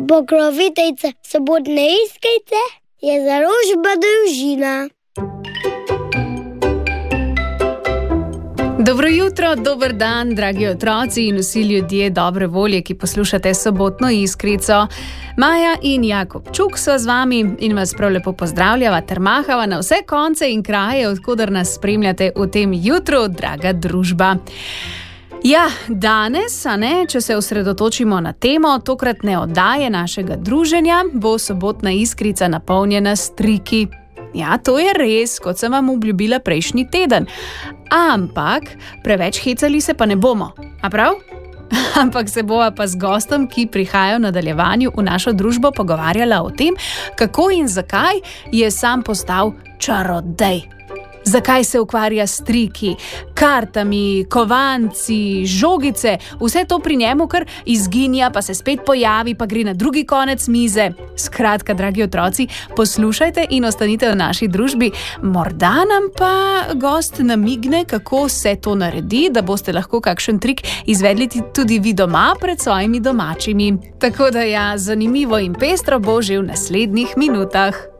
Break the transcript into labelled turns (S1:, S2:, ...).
S1: Pokroviteljica sobotne iskrice je založba Družina.
S2: Dobro jutro, dober dan, dragi otroci in vsi ljudje dobre volje, ki poslušate sobotno iskrico. Maja in Jakob Čuk so z vami in vas prav lepo pozdravljava ter mahava na vse konce in kraje, odkudar nas spremljate v tem jutru, draga družba. Ja, danes, če se osredotočimo na temo tokratne oddaje našega druženja, bo sobotna iskrica napolnjena s triki. Ja, to je res, kot sem vam obljubila prejšnji teden. Ampak preveč hecali se pa ne bomo, a prav? Ampak se bova pa z gostom, ki prihaja v nadaljevanju v našo družbo, pogovarjala o tem, kako in zakaj je sam postal čarodej. Zakaj se ukvarja s triki, kartami, kovanci, žogice, vse to pri njemu kar izginja, pa se spet pojavi, pa gre na drugi konec mize. Skratka, dragi otroci, poslušajte in ostanite v naši družbi. Morda nam pa gost namigne, kako se to naredi, da boste lahko kakšen trik izvedli tudi vi doma pred svojimi domačimi. Tako da ja, zanimivo in pestro bo že v naslednjih minutah.